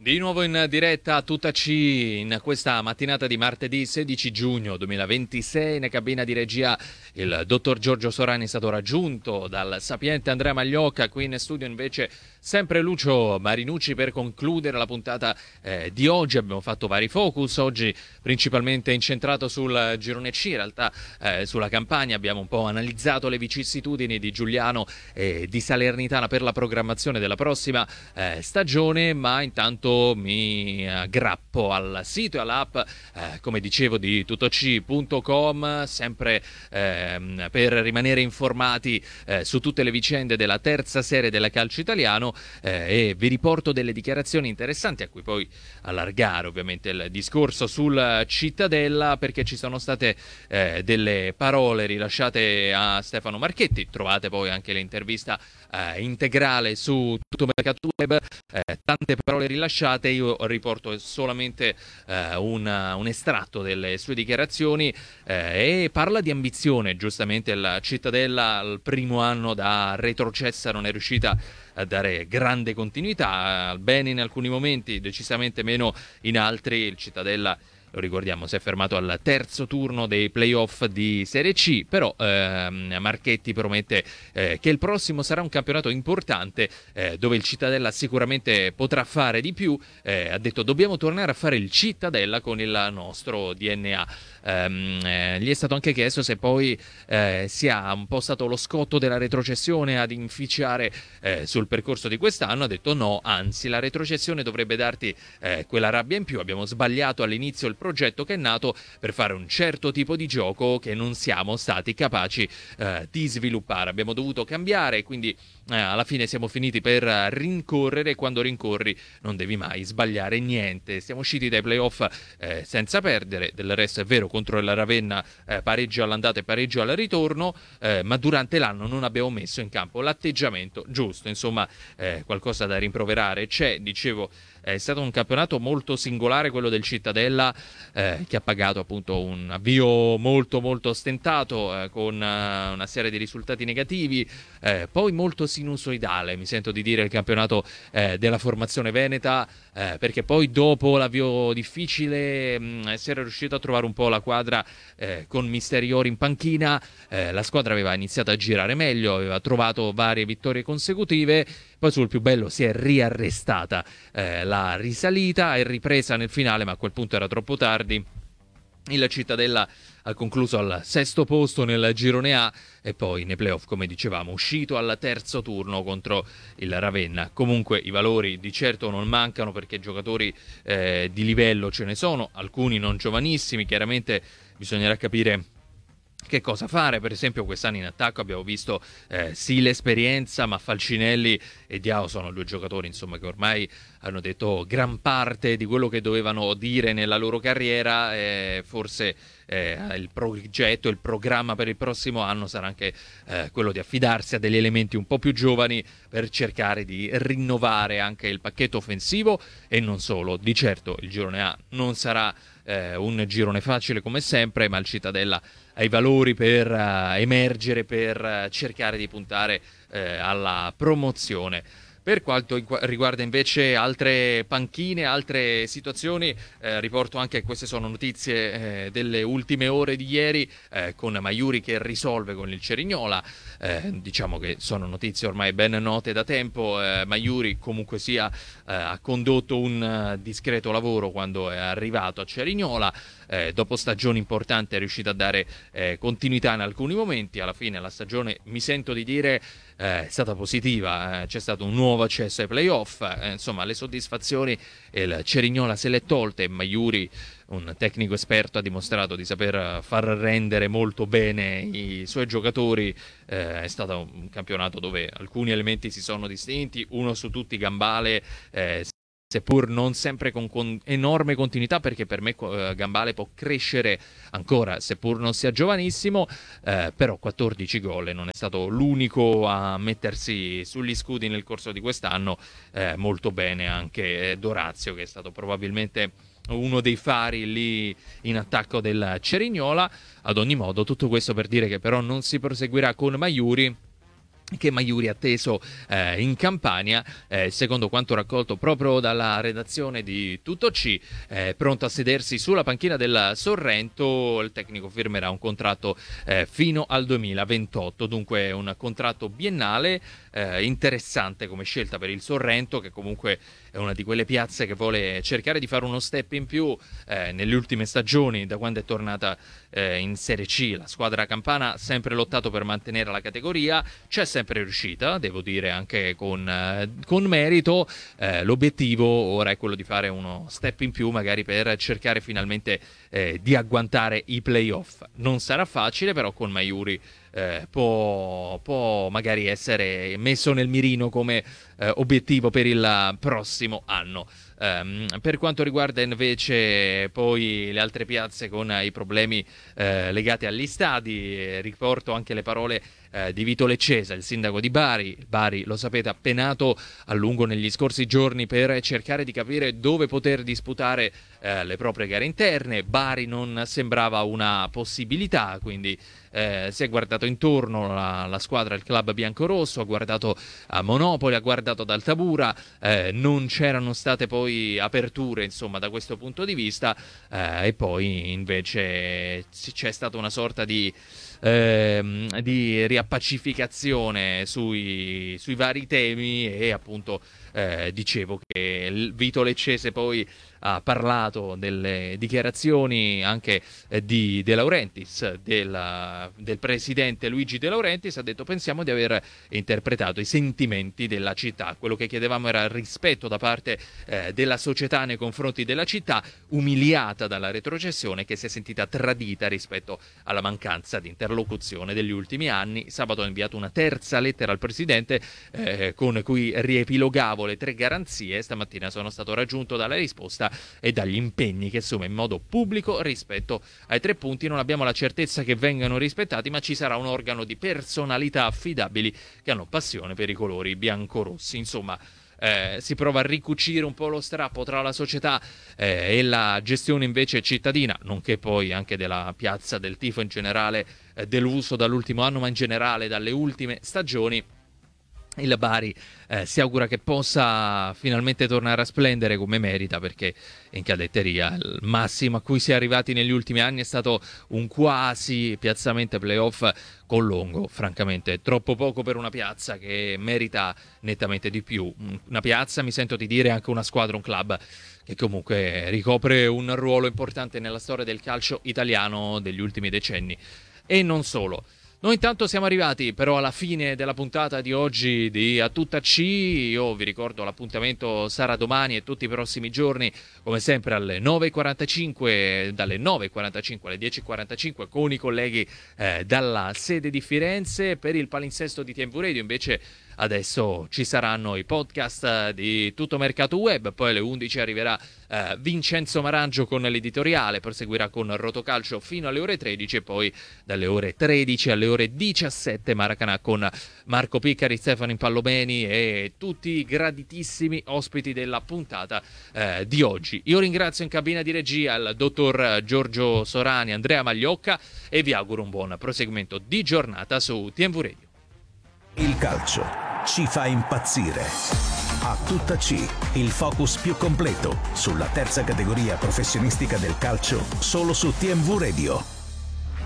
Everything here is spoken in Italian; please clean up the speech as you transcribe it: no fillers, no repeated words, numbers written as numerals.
Di nuovo in diretta a tutta C in questa mattinata di martedì 16 giugno 2026. In cabina di regia il dottor Giorgio Sorani è stato raggiunto dal sapiente Andrea Magliocca. Qui in studio invece sempre Lucio Marinucci per concludere la puntata di oggi. Abbiamo fatto vari focus, oggi principalmente incentrato sul girone C, in realtà sulla Campania. Abbiamo un po' analizzato le vicissitudini di Giuliano e di Salernitana per la programmazione della prossima stagione, ma intanto mi aggrappo al sito e all'app, come dicevo, di tuttoc.com, sempre per rimanere informati su tutte le vicende della terza serie del calcio italiano, e vi riporto delle dichiarazioni interessanti a cui poi allargare ovviamente il discorso sul Cittadella, perché ci sono state delle parole rilasciate a Stefano Marchetti. Trovate poi anche l'intervista integrale su Tutto Mercato Web, tante parole rilasciate. Io riporto solamente un estratto delle sue dichiarazioni, e parla di ambizione. Giustamente la Cittadella al primo anno da retrocessa non è riuscita a dare grande continuità, bene in alcuni momenti, decisamente meno in altri. Il Cittadella, lo ricordiamo, si è fermato al terzo turno dei playoff di Serie C, però Marchetti promette che il prossimo sarà un campionato importante, dove il Cittadella sicuramente potrà fare di più. Ha detto: dobbiamo tornare a fare il Cittadella con il nostro DNA. Gli è stato anche chiesto se poi sia un po' stato lo scotto della retrocessione ad inficiare sul percorso di quest'anno. Ha detto no, anzi la retrocessione dovrebbe darti quella rabbia in più. Abbiamo sbagliato all'inizio il progetto che è nato per fare un certo tipo di gioco che non siamo stati capaci di sviluppare. Abbiamo dovuto cambiare, quindi alla fine siamo finiti per rincorrere. Quando rincorri non devi mai sbagliare niente. Siamo usciti dai playoff senza perdere. Del resto è vero, contro il Ravenna pareggio all'andata e pareggio al ritorno, ma durante l'anno non abbiamo messo in campo l'atteggiamento giusto. Insomma, qualcosa da rimproverare c'è. Dicevo, è stato un campionato molto singolare quello del Cittadella, che ha pagato appunto un avvio molto molto stentato, con una serie di risultati negativi, poi molto sinusoidale, mi sento di dire, il campionato della formazione veneta, perché poi dopo l'avvio difficile si era riuscito a trovare un po' la quadra con Misteriori in panchina. La squadra aveva iniziato a girare meglio, aveva trovato varie vittorie consecutive, poi sul più bello si è riarrestata la risalita, è ripresa nel finale, ma a quel punto era troppo tardi. Il Cittadella ha concluso al sesto posto nel girone A e poi nei playoff, come dicevamo, uscito al terzo turno contro il Ravenna. Comunque i valori di certo non mancano, perché giocatori di livello ce ne sono, alcuni non giovanissimi. Chiaramente bisognerà capire che cosa fare. Per esempio quest'anno in attacco abbiamo visto sì l'esperienza, ma Falcinelli e Diao sono due giocatori, insomma, che ormai hanno detto gran parte di quello che dovevano dire nella loro carriera. Forse il progetto, il programma per il prossimo anno sarà anche quello di affidarsi a degli elementi un po' più giovani per cercare di rinnovare anche il pacchetto offensivo e non solo. Di certo il girone A non sarà un girone facile come sempre, ma il Cittadella ha i valori per emergere, per cercare di puntare alla promozione. Per quanto riguarda invece altre panchine, altre situazioni, riporto anche, queste sono notizie delle ultime ore di ieri, con Maiuri che risolve con il Cerignola. Diciamo che sono notizie ormai ben note da tempo. Maiuri comunque sia ha condotto un discreto lavoro quando è arrivato a Cerignola. Dopo stagioni importanti è riuscito a dare continuità in alcuni momenti. Alla fine la stagione, mi sento di dire, è stata positiva. C'è stato un nuovo accesso ai playoff, insomma le soddisfazioni il Cerignola se l'è tolte, e Maiuri, un tecnico esperto, ha dimostrato di saper far rendere molto bene i suoi giocatori. È stato un campionato dove alcuni elementi si sono distinti, uno su tutti Gambale, seppur non sempre con enorme continuità, perché per me Gambale può crescere ancora, seppur non sia giovanissimo, però 14 gol, e non è stato l'unico a mettersi sugli scudi nel corso di quest'anno. Molto bene anche Dorazio, che è stato probabilmente uno dei fari lì in attacco del Cerignola. Ad ogni modo, tutto questo per dire che però non si proseguirà con Maiuri, che Maiuri ha atteso in Campania, secondo quanto raccolto proprio dalla redazione di Tutto C. Pronto a sedersi sulla panchina del Sorrento, il tecnico firmerà un contratto fino al 2028, dunque un contratto biennale, interessante come scelta per il Sorrento, che comunque è una di quelle piazze che vuole cercare di fare uno step in più nelle ultime stagioni, da quando è tornata in Serie C. La squadra campana ha sempre lottato per mantenere la categoria, c'è sempre riuscita, devo dire anche con merito. L'obiettivo ora è quello di fare uno step in più, magari per cercare finalmente di agguantare i playoff. Non sarà facile, però con Maiuri può magari essere messo nel mirino come obiettivo per il prossimo anno. Per quanto riguarda invece poi le altre piazze con i problemi legati agli stadi, riporto anche le parole di Vito Leccesa, il sindaco di Bari. Bari, lo sapete, ha penato a lungo negli scorsi giorni per cercare di capire dove poter disputare le proprie gare interne. Bari non sembrava una possibilità, quindi si è guardato intorno la squadra, il club biancorosso, ha guardato a Monopoli, ha guardato ad Altabura, non c'erano state poi aperture, insomma, da questo punto di vista, e poi invece c'è stata una sorta di riappacificazione sui vari temi, e appunto dicevo che il Vito Leccese poi ha parlato delle dichiarazioni anche di De Laurentiis, del presidente Luigi De Laurentiis. Ha detto: pensiamo di aver interpretato i sentimenti della città, quello che chiedevamo era il rispetto da parte della società nei confronti della città, umiliata dalla retrocessione, che si è sentita tradita rispetto alla mancanza di interlocuzione degli ultimi anni. Sabato ho inviato una terza lettera al presidente con cui riepilogavo le 3 garanzie. Stamattina sono stato raggiunto dalla risposta e dagli impegni che assume in modo pubblico rispetto ai 3 punti. Non abbiamo la certezza che vengano rispettati, ma ci sarà un organo di personalità affidabili che hanno passione per i colori biancorossi. Insomma, si prova a ricucire un po' lo strappo tra la società e la gestione invece cittadina, nonché poi anche della piazza, del tifo in generale, deluso dall'ultimo anno, ma in generale dalle ultime stagioni. Il Bari si augura che possa finalmente tornare a splendere come merita, perché in cadetteria il massimo a cui si è arrivati negli ultimi anni è stato un quasi piazzamento playoff con Longo. Francamente troppo poco per una piazza che merita nettamente di più. Una piazza, mi sento di dire, anche una squadra, un club che comunque ricopre un ruolo importante nella storia del calcio italiano degli ultimi decenni, e non solo. Noi intanto siamo arrivati però alla fine della puntata di oggi di A Tutta C. Io vi ricordo l'appuntamento sarà domani e tutti i prossimi giorni, come sempre alle 9.45, dalle 9.45 alle 10.45, con i colleghi dalla sede di Firenze. Per il palinsesto di TMV Radio invece adesso ci saranno i podcast di Tutto Mercato Web, poi alle 11 arriverà Vincenzo Marangio con l'editoriale, proseguirà con Rotocalcio fino alle ore 13 e poi dalle ore 13 alle ore 17 Maracanà con Marco Piccari, Stefano Impallomeni e tutti i graditissimi ospiti della puntata di oggi. Io ringrazio in cabina di regia il dottor Giorgio Sorani, Andrea Magliocca, e vi auguro un buon proseguimento di giornata su TMV Radio. Il calcio ci fa impazzire. A Tutta C, il focus più completo sulla terza categoria professionistica del calcio, solo su TMV Radio.